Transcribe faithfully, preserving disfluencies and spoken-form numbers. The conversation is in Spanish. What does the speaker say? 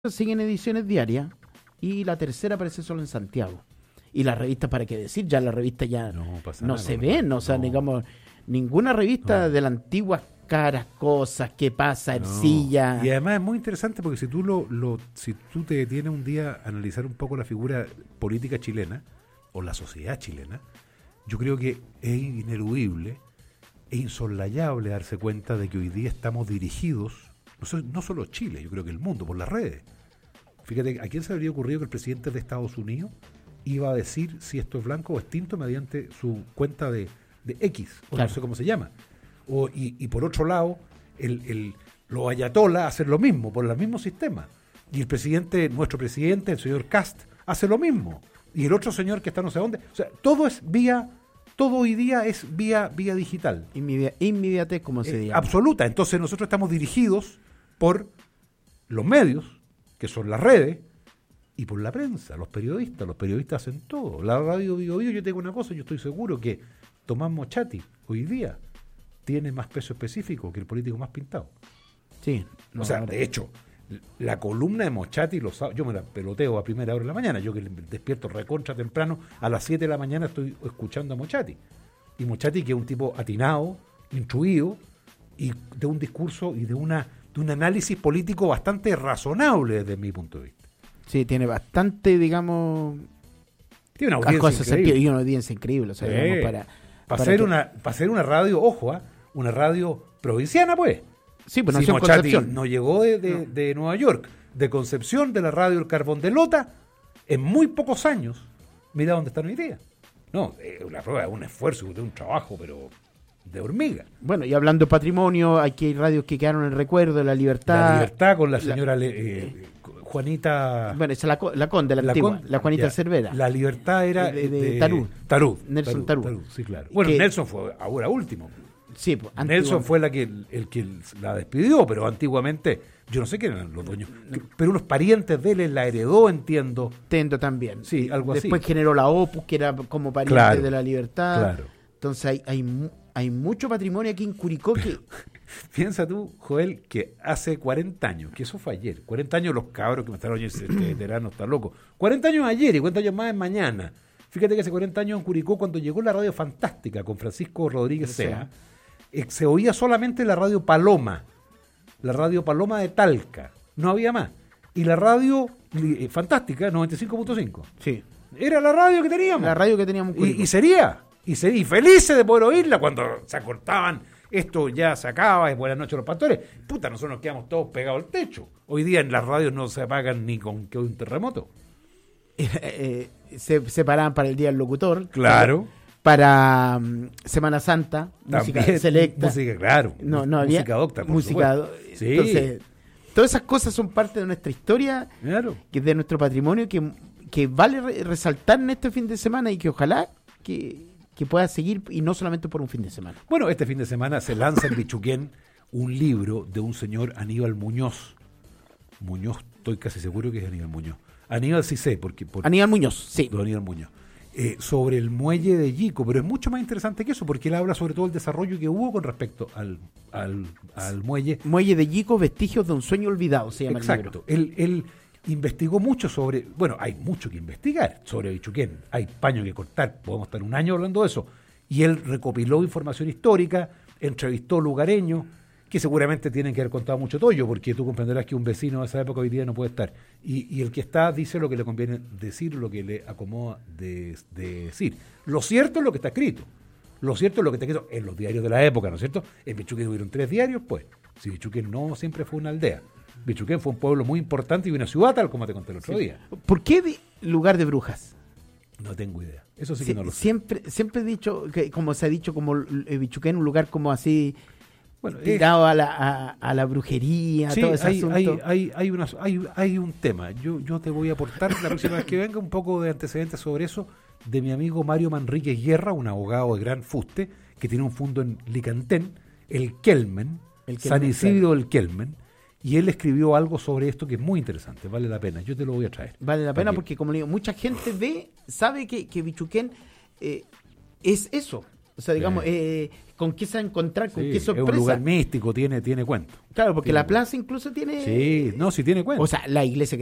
siguen ediciones diarias y la tercera aparece solo en Santiago. Y las revistas, ¿para qué decir? Ya las revistas ya no, no nada, se ven, no, o sea, no. digamos, ninguna revista no. de las antiguas caras, cosas, qué pasa, Ercilla. No. Y además es muy interesante porque si tú lo, lo si tú te detienes un día a analizar un poco la figura política chilena o la sociedad chilena, yo creo que es ineludible e insoslayable darse cuenta de que hoy día estamos dirigidos, no, no solo Chile, yo creo que el mundo, por las redes. Fíjate, ¿a quién se le habría ocurrido que el presidente de Estados Unidos iba a decir si esto es blanco o es tinto mediante su cuenta de, de X, o claro. no sé cómo se llama? O, y, y por otro lado, el, el, los ayatolas hacen lo mismo, por el mismo sistema. Y el presidente, nuestro presidente, el señor Kast, hace lo mismo. Y el otro señor que está no sé dónde. O sea, todo es vía, todo hoy día es vía, vía digital. Inmedi- inmediatez, como se eh, dice. Absoluta. Entonces nosotros estamos dirigidos por los medios, que son las redes, y por la prensa, los periodistas. Los periodistas hacen todo. La radio Bio Bio, yo tengo una cosa, yo estoy seguro que Tomás Mochati hoy día tiene más peso específico que el político más pintado. Sí. No, o sea, ahora... de hecho, la columna de Mochati, los sábados, yo me la peloteo a primera hora de la mañana, yo que despierto recontra temprano, a las siete de la mañana estoy escuchando a Mochati. Y Mochati, que es un tipo atinado, instruido, y de un discurso y de una de un análisis político bastante razonable desde mi punto de vista. Sí, tiene bastante, digamos... Tiene una audiencia increíble. Y una audiencia increíble, o sea, sí. digamos, para... Para hacer, que... una, para hacer una radio, ojo, ¿eh? una radio provinciana, pues. Sí, pues si nació en Mochati Concepción. no llegó de, de, no. de Nueva York, de Concepción, de la radio El Carbón de Lota, en muy pocos años, mira dónde están hoy día. No, eh, la prueba es un esfuerzo, de un trabajo, pero de hormiga. Bueno, y hablando de patrimonio, aquí hay radios que quedaron en el recuerdo, La Libertad. La Libertad con la señora la, eh, Juanita... Bueno, esa es la, la Conde, la, la antigua, con, la Juanita ya, Cervera. La Libertad era de, de, de Tarú. Tarú. Nelson Tarú. Tarú. Sí, claro. Bueno, que, Nelson fue ahora último. Sí, pues, Nelson fue la que, el, el que la despidió, pero antiguamente, yo no sé quién eran los dueños, pero unos parientes de él la heredó, entiendo. Entiendo también. Sí, algo Después así. Después generó la Opus, que era como pariente claro, de la Libertad. Claro. Entonces hay, hay, hay mucho patrimonio aquí en Curicó que... Piensa tú, Joel, que hace cuarenta años, que eso fue ayer, cuarenta años los cabros que me están oyendo, este veterano está loco, cuarenta años ayer y cuarenta años más es mañana. Fíjate que hace cuarenta años en Curicó, cuando llegó la radio Fantástica con Francisco Rodríguez Sea, eh, se oía solamente la radio Paloma, la radio Paloma de Talca, no había más. Y la radio eh, Fantástica, noventa y cinco punto cinco. Sí. Era la radio que teníamos. La radio que teníamos en Curicó. Y, y sería, y sería, y felices de poder oírla cuando se acortaban. Esto ya se acaba, es buenas noches los pastores. Puta, nosotros nos quedamos todos pegados al techo. Hoy día en las radios no se apagan ni con que un terremoto. Eh, eh, se separaban para el Día del Locutor. Claro. Para um, Semana Santa, También, música selecta. Música, claro. No, no había, música docta, por música do- sí. Entonces, todas esas cosas son parte de nuestra historia, claro. que es de nuestro patrimonio, que, que vale re- resaltar en este fin de semana y que ojalá que... que pueda seguir, y no solamente por un fin de semana. Bueno, este fin de semana se lanza en Bichuquén un libro de un señor Aníbal Muñoz. Muñoz, estoy casi seguro que es Aníbal Muñoz. Aníbal sí sé, porque... porque Aníbal Muñoz, sí. Aníbal Muñoz. Eh, sobre el muelle de Yico, pero es mucho más interesante que eso, porque él habla sobre todo el desarrollo que hubo con respecto al, al, al muelle. Muelle de Yico, vestigios de un sueño olvidado, se llama Exacto. el libro. Él, él investigó mucho sobre, bueno, hay mucho que investigar sobre Bichuquén, hay paño que cortar, podemos estar un año hablando de eso, y él recopiló información histórica, entrevistó lugareños, que seguramente tienen que haber contado mucho tollo, porque tú comprenderás que un vecino de esa época hoy día no puede estar, y, y el que está dice lo que le conviene decir, lo que le acomoda de, de decir. Lo cierto es lo que está escrito, lo cierto es lo que está escrito en los diarios de la época, ¿no es cierto? En Bichuquén hubieron tres diarios, pues, si Bichuquén no siempre fue una aldea. Bichuquén fue un pueblo muy importante y una ciudad, tal como te conté el otro sí. día. ¿Por qué de lugar de brujas? No tengo idea. Eso sí, sí que no lo sé. Siempre, siempre he dicho, que como se ha dicho, como eh, Bichuquén, un lugar como así, bueno, tirado es, a, la, a, a la brujería, sí, todo ese hay, asunto. Hay, hay, hay, una, hay, hay un tema. Yo, yo te voy a aportar la próxima vez que venga un poco de antecedentes sobre eso de mi amigo Mario Manríquez Guerra, un abogado de gran fuste, que tiene un fondo en Licantén, el Kelmen, el Kelmen San Isidro claro. del Kelmen. Y él escribió algo sobre esto que es muy interesante, vale la pena, yo te lo voy a traer. Vale la pena porque, como le digo, mucha gente ve, sabe que, que Bichuquén eh, es eso, O sea, digamos, sí. eh, ¿con qué se va a encontrar? ¿Con sí, qué sorpresa? Es un lugar místico, tiene, tiene cuento. Claro, porque tiene la cuento. plaza incluso tiene... Sí, no, sí tiene cuento. O sea, la iglesia